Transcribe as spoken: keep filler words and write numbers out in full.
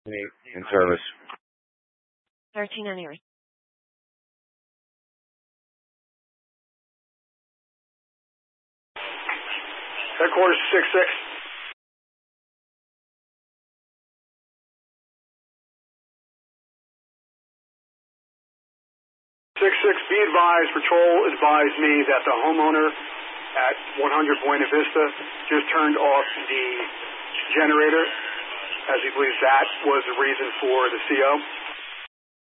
In service. thirteen on yours. Headquarters six six. six six, be advised, patrol advised me that the homeowner at one hundred Buena Vista just turned off the generator, as he believes that was the reason for the C O.